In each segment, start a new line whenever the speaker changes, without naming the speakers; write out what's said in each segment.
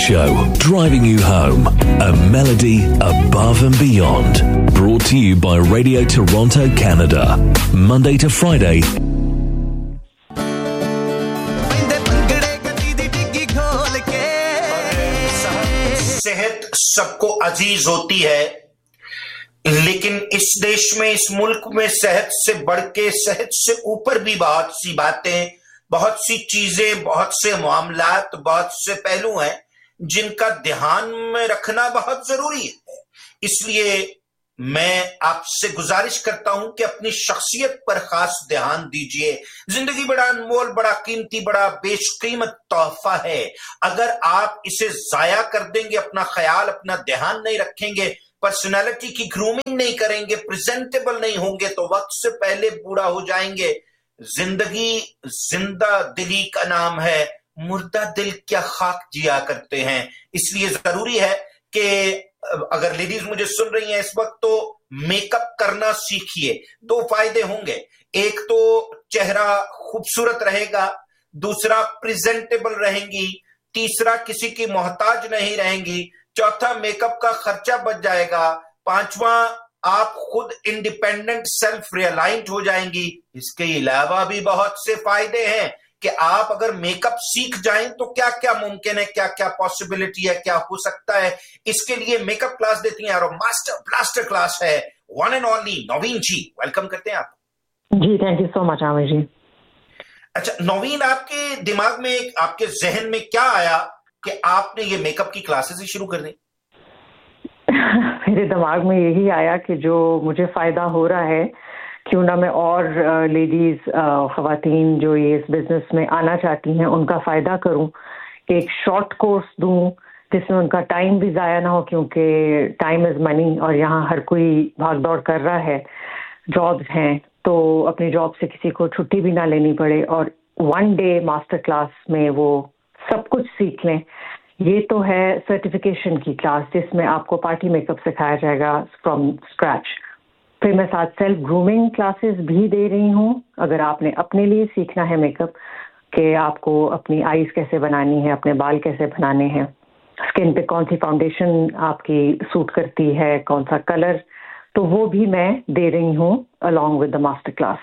Show, driving you home. A melody above and beyond. Brought to you by Radio Toronto, Canada. Monday to Friday.
सेहत सबको अजीज होती है, लेकिन इस देश में, इस मुल्क में सेहत से बढ़ के, सेहत से ऊपर भी बहुत सी बातें, बहुत सी चीजें, बहुत से मामलात, बहुत से पहलू हैं जिनका ध्यान में रखना बहुत जरूरी है। इसलिए मैं आपसे गुजारिश करता हूं कि अपनी शख्सियत पर खास ध्यान दीजिए। जिंदगी बड़ा अनमोल, बड़ा कीमती, बड़ा बेशकीमत तोहफा है। अगर आप इसे जाया कर देंगे, अपना ख्याल, अपना ध्यान नहीं रखेंगे, पर्सनालिटी की ग्रूमिंग नहीं करेंगे, प्रेजेंटेबल नहीं होंगे, तो वक्त से पहले बूढ़ा हो जाएंगे। जिंदगी जिंदा दिली का नाम है, मुर्दा दिल क्या खाक जिया करते हैं। इसलिए जरूरी है कि अगर लेडीज मुझे सुन रही हैं इस वक्त, तो मेकअप करना सीखिए। दो फायदे होंगे, एक तो चेहरा खूबसूरत रहेगा, दूसरा प्रेजेंटेबल रहेंगी, तीसरा किसी की मोहताज नहीं रहेंगी, चौथा मेकअप का खर्चा बच जाएगा, पांचवा आप खुद इंडिपेंडेंट, सेल्फ रियलाइंट हो जाएंगी। इसके अलावा भी बहुत से फायदे हैं कि आप अगर मेकअप सीख जाएं तो क्या क्या मुमकिन है, क्या क्या पॉसिबिलिटी है, क्या हो सकता है। इसके लिए मेकअप क्लास देती हैं और मास्टर ब्लास्टर क्लास है one and only Naveen ji. Welcome करते हैं आप
जी। Thank you so much Aamir जी।
अच्छा नवीन, आपके दिमाग में, आपके जहन में क्या आया कि आपने ये मेकअप की क्लासेस ही शुरू कर दी?
मेरे दिमाग में यही आया कि जो मुझे फायदा हो रहा है, क्यों ना मैं और लेडीज, खवातीन जो ये इस बिजनेस में आना चाहती हैं उनका फायदा करूं, एक शॉर्ट कोर्स दूं जिसमें उनका टाइम भी जाया ना हो, क्योंकि टाइम इज मनी और यहाँ हर कोई भाग दौड़ कर रहा है, जॉब्स हैं, तो अपनी जॉब से किसी को छुट्टी भी ना लेनी पड़े और वन डे मास्टर क्लास में वो सब कुछ सीख लें। ये तो है सर्टिफिकेशन की क्लास जिसमें आपको पार्टी मेकअप सिखाया जाएगा फ्रॉम स्क्रैच। फिर मैं साथ सेल्फ ग्रूमिंग क्लासेस भी दे रही हूँ। अगर आपने अपने लिए सीखना है मेकअप, कि आपको अपनी आईज कैसे बनानी है, अपने बाल कैसे बनाने हैं, स्किन पे कौन सी फाउंडेशन आपकी सूट करती है, कौन सा कलर, तो वो भी मैं दे रही हूँ along with the master class.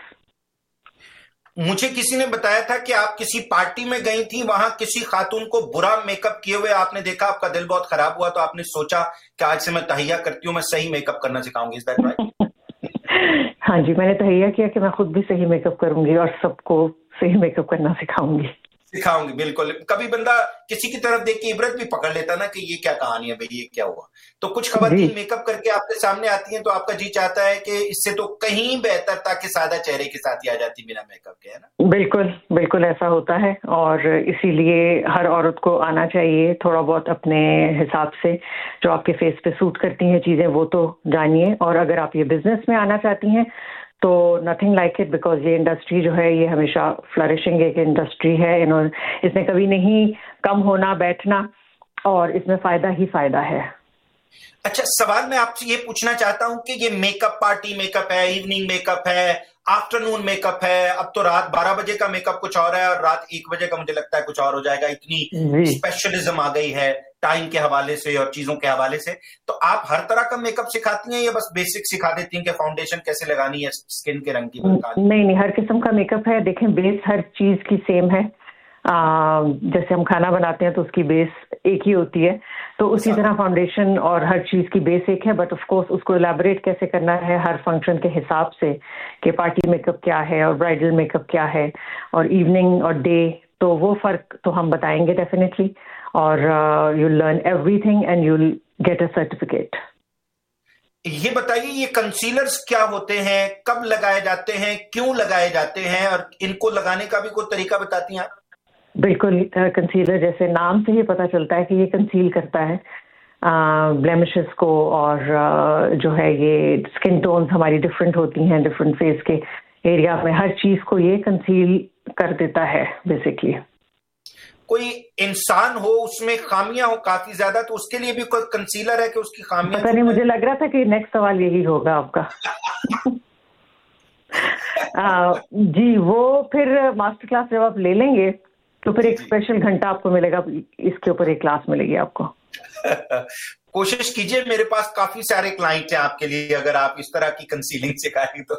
मुझे किसी ने बताया था कि आप किसी पार्टी में गई थी, वहां किसी खातून को बुरा मेकअप किए हुए आपने देखा, आपका दिल बहुत खराब हुआ, तो आपने सोचा कि आज से मैं तहिया करती हूँ, मैं सही मेकअप करना सिखाऊंगी। Is that right?
हाँ जी, मैंने तहिया किया कि मैं खुद भी सही मेकअप करूंगी और सबको सही मेकअप करना सिखाऊंगी।
बिल्कुल। कभी बंदा किसी की तरफ देख के इबरत भी पकड़ लेता ना कि ये क्या कहानी है भाई, ये क्या हुआ। तो कुछ खवातीन मेकअप करके आपके सामने आती हैं तो आपका जी चाहता है कि इससे तो कहीं बेहतर था कि सादा चेहरे के साथ ही आ जाती बिना मेकअप के, है ना?
बिल्कुल बिल्कुल ऐसा होता है और इसीलिए हर औरत को आना चाहिए थोड़ा बहुत अपने हिसाब से, जो आपके फेस पे सूट करती हैं चीजें वो तो जानिए। और अगर आप ये बिजनेस में आना चाहती हैं तो नथिंग लाइक इट, बिकॉज ये इंडस्ट्री जो है ये हमेशा फ्लरिशिंग एक इंडस्ट्री है। इसमें कभी नहीं कम होना बैठना और इसमें फायदा ही फायदा है।
अच्छा, सवाल मैं आपसे ये पूछना चाहता हूं कि ये मेकअप पार्टी मेकअप है, इवनिंग मेकअप है, आफ्टरनून मेकअप है, अब तो रात 12 बजे का मेकअप कुछ और है और रात 1 बजे का मुझे लगता है कुछ और हो जाएगा। इतनी स्पेशलिज्म आ गई है टाइम के हवाले से और चीजों के हवाले से। तो आप हर तरह का मेकअप सिखाती हैं या बस बेसिक सिखा देती हैं कि फाउंडेशन कैसे लगानी है स्किन के रंग की?
नहीं, हर किस्म का मेकअप है। देखें, बेस हर चीज की सेम है। जैसे हम खाना बनाते हैं तो उसकी बेस एक ही होती है, तो उसी तरह फाउंडेशन और हर चीज की बेस एक है। बट ऑफ कोर्स उसको इलैबोरेट कैसे करना है हर फंक्शन के हिसाब से, कि पार्टी मेकअप क्या है और ब्राइडल मेकअप क्या है और इवनिंग और डे, तो वो फर्क तो हम बताएंगे डेफिनेटली। और you learn everything and you get a certificate.
ये बताइए, ये कंसीलर्स क्या होते हैं, कब लगाए जाते हैं, क्यों लगाए जाते हैं और इनको लगाने का भी कोई तरीका बताती हैं?
बिल्कुल, कंसीलर जैसे नाम से ही पता चलता है कि ये कंसील करता है ब्लेमिशेस को, और जो है ये स्किन टोन्स हमारी डिफरेंट होती हैं डिफरेंट फेस के एरिया में, हर चीज को ये कंसील कर देता है बेसिकली।
कोई इंसान हो उसमें खामियां हो काफी ज्यादा, तो उसके लिए भी कोई कंसीलर है कि उसकी खामियां?
पता नहीं, मुझे लग रहा था कि नेक्स्ट सवाल यही होगा आपका। जी, वो फिर मास्टर क्लास जब आप ले लेंगे तो फिर एक स्पेशल घंटा आपको मिलेगा, इसके ऊपर एक क्लास मिलेगी आपको।
कोशिश कीजिए, मेरे पास काफी सारे क्लाइंट हैं आपके लिए, अगर आप इस तरह की कंसीलिंग सिखाएंगे तो।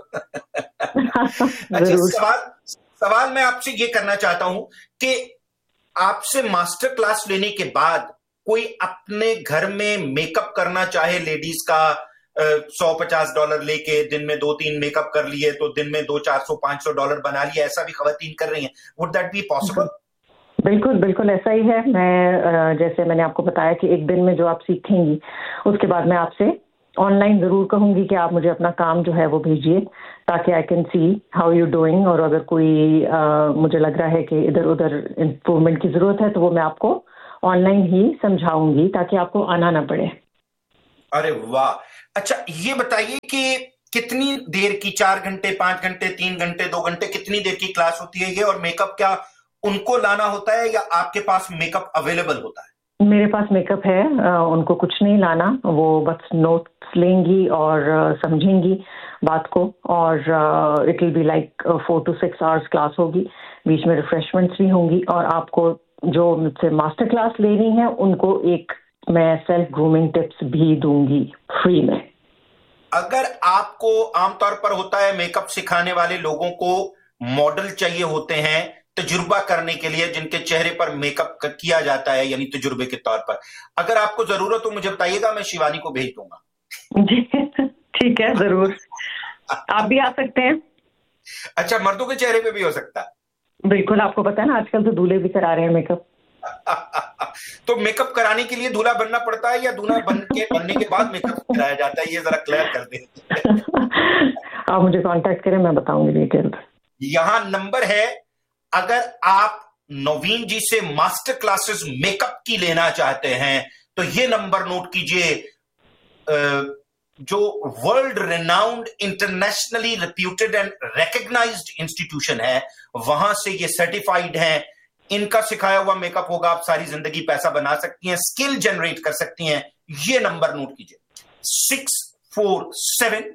अच्छा, सवाल मैं आपसे ये करना चाहता हूं कि आपसे मास्टर क्लास लेने के बाद कोई अपने घर में मेकअप करना चाहे, लेडीज का $100-50 लेके दिन में 2-3 मेकअप कर लिए तो दिन में $200-400-500 बना लिया, ऐसा भी खवातीन कर रही हैं, वुड दैट बी पॉसिबल?
बिल्कुल बिल्कुल ऐसा ही है। मैं जैसे मैंने आपको बताया कि एक दिन में जो आप सीखेंगी उसके बाद मैं आपसे ऑनलाइन जरूर कहूंगी कि आप मुझे अपना काम जो है वो भेजिए, ताकि I can see how you doing, और अगर कोई मुझे लग रहा है कि इधर उधर इम्प्रूवमेंट की जरूरत है तो वो मैं आपको ऑनलाइन ही समझाऊंगी, ताकि आपको आना ना पड़े।
अरे वाह। अच्छा, ये बताइए कि कितनी देर की, 4 घंटे, 5 घंटे, 3 घंटे, 2 घंटे, कितनी देर की क्लास होती है ये? और मेकअप क्या उनको लाना होता है या आपके पास मेकअप अवेलेबल होता है?
मेरे पास मेकअप है, उनको कुछ नहीं लाना, वो बस नोट्स लेंगी और समझेंगी बात को, और it will be like 4 to 6 hours class होगी, बीच में रिफ्रेशमेंट्स भी होंगी, और आपको जो मुझसे मास्टर क्लास लेनी है उनको एक मैं सेल्फ ग्रूमिंग टिप्स भी दूंगी फ्री में।
अगर आपको, आमतौर पर होता है मेकअप सिखाने वाले लोगों को मॉडल चाहिए होते हैं तजुर्बा करने के लिए, जिनके चेहरे पर मेकअप किया जाता है, यानी तजुर्बे के तौर पर, अगर आपको जरूरत हो मुझे बताइएगा, मैं शिवानी को भेज दूंगा।
जी ठीक है, जरूर, आप भी आ सकते हैं।
अच्छा, मर्दों के चेहरे पे भी हो सकता है?
बिल्कुल, आपको पता है ना आजकल तो दूल्हे भी करा रहे हैं मेकअप।
तो मेकअप कराने के लिए दूल्हा बनना पड़ता है या दूल्हा बनने के बाद मेकअप कराया जाता है, ये जरा क्लियर कर दें।
आप मुझे कांटेक्ट करें, मैं बताऊंगी डिटेल।
यहां नंबर है, अगर आप नवीन जी से मास्टर क्लासेस मेकअप की लेना चाहते हैं तो ये नंबर नोट कीजिए। जो world renowned, internationally reputed and recognised institution है, वहां से ये सर्टिफाइड हैं, इनका सिखाया हुआ मेकअप होगा, आप सारी जिंदगी पैसा बना सकती हैं, स्किल जनरेट कर सकती हैं। ये नंबर नोट कीजिए, 647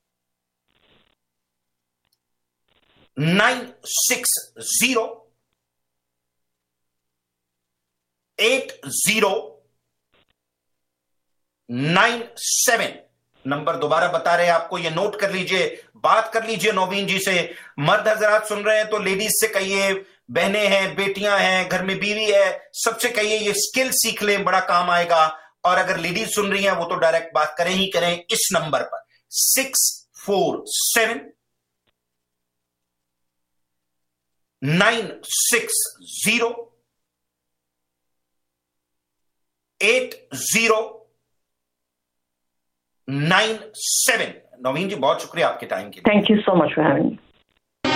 960 8097। नंबर दोबारा बता रहे हैं आपको, ये नोट कर लीजिए, बात कर लीजिए नवीन जी से। मर्द हजरात सुन रहे हैं तो लेडीज से कहिए, बहनें हैं, बेटियां हैं, घर में बीवी है, सबसे कहिए ये स्किल सीख लें, बड़ा काम आएगा। और अगर लेडीज सुन रही हैं वो तो डायरेक्ट बात करें ही करें इस नंबर पर, 647 960 8097। नवीन जी बहुत शुक्रिया आपके टाइम के लिए।
Thank you so much for having me.